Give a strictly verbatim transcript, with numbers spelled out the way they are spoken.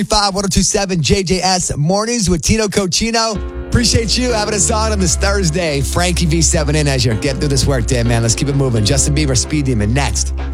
five one oh two seven J J S Mornings with Tino Cochino. Appreciate you having us on on this Thursday. Frankie V seven in as you're getting through this work day, man. Let's keep it moving. Justin Bieber, Speed Demon, next.